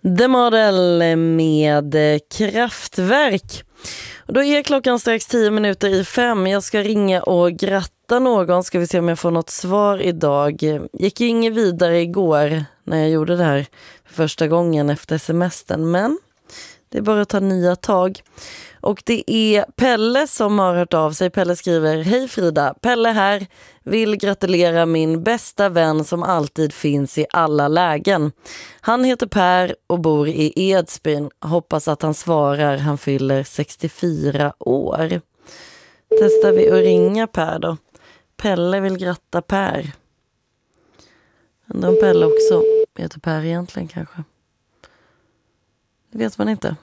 The Model med Kraftwerk. Och då är klockan strax 5:10. Jag ska ringa och gratta någon. Ska vi se om jag får något svar idag. Gick ju inget vidare igår när jag gjorde det här för första gången efter semestern. Men det är bara att ta nya tag. Och det är Pelle som har hört av sig. Pelle skriver: Hej Frida, Pelle här. Vill gratulera min bästa vän som alltid finns i alla lägen. Han heter Per och bor i Edsbyn. Hoppas att han svarar. Han fyller 64 år. Testar vi att ringa Per då. Pelle vill gratta Per. Undrar om Pelle också heter Per egentligen kanske. Det vet man inte.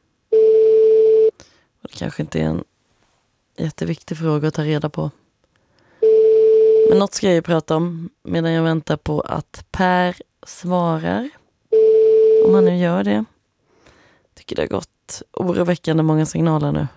Och det kanske inte är en jätteviktig fråga att ta reda på. Men något ska jag ju prata om medan jag väntar på att Per svarar. Om han nu gör det. Tycker det har gått oroväckande många signaler nu.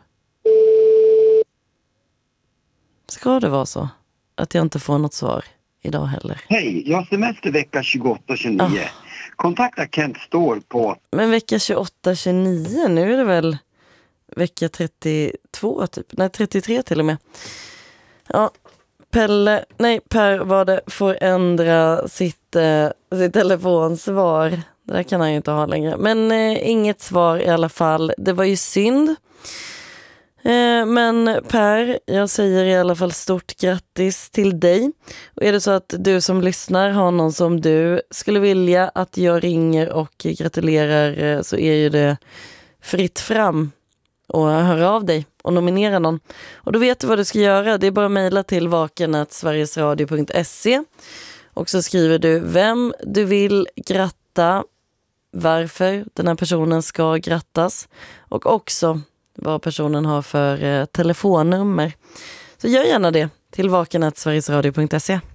Ska det vara så att jag inte får något svar idag heller? Hej, jag har semester vecka 28-29. Kontakta Kent Ståhl på... Men vecka 28-29, nu är det väl vecka 32 typ. Nej, 33 till och med. Ja, Per var det, får ändra sitt telefonsvar. Det där kan han ju inte ha längre. Men inget svar i alla fall. Det var ju synd. Men Per, jag säger i alla fall stort grattis till dig. Och är det så att du som lyssnar har någon som du skulle vilja att jag ringer och gratulerar, så är ju det fritt fram och höra av dig och nominera någon. Och då vet du vad du ska göra. Det är bara att mejla till vaken@sverigesradio.se och så skriver du vem du vill gratta, varför den här personen ska grattas och också vad personen har för telefonnummer. Så gör gärna det till vaken@sverigesradio.se.